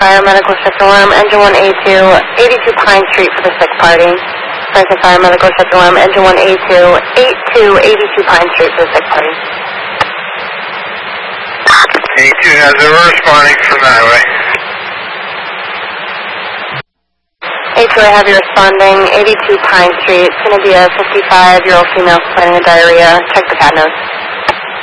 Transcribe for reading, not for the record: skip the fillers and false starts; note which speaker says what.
Speaker 1: Fire Medical Shift Alarm, Engine 1A2, 82 Pine Street for the sick party. Franklin Fire Medical Shift Alarm, Engine 1A2, 82 Pine Street for the sick party.
Speaker 2: A2 has a responding from the highway.
Speaker 1: A2, I have you responding, 82 Pine Street. It's going to be a 55-year-old female complaining of diarrhea. Check the CAD notes.